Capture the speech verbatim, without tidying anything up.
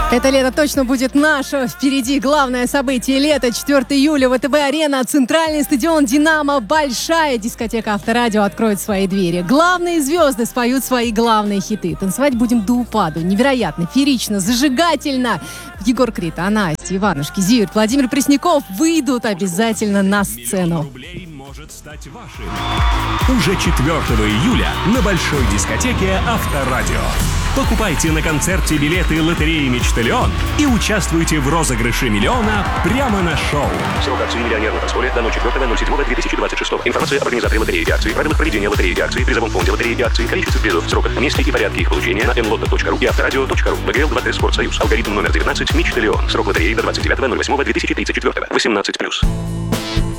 Это лето точно будет наше. Впереди главное событие лета. четвёртого июля. ВТБ-арена. Центральный стадион «Динамо». Большая дискотека Авторадио откроет свои двери. Главные звезды споют свои главные хиты. Танцевать будем до упаду. Невероятно, феерично, зажигательно. Егор Крид, Настя, Иванушки, Зиверт, Владимир Пресняков выйдут обязательно на сцену. Может стать вашим. Уже четвёртого июля на большой дискотеке Авторадио. Покупайте на концерте билеты лотереи «Мечталион» и участвуйте в розыгрыше миллиона прямо на шоу. Срок акции «Миллионер» на танцполе до ноль четвёртого ноль седьмого две тысячи двадцать шестого. Информация об организаторе лотереи и акций, правилах проведения лотереи и акций, призовом фонде лотереи и акций, количестве призов, сроках, месте и порядке их получения на эн лото точка ру и авторадио точка ру. ВГЛ два тэ Спортсоюз. Алгоритм номер девятнадцать «Мечталион». Срок лотереи до двадцать девятого ноль восьмого две тысячи тридцать четвёртого. восемнадцать плюс.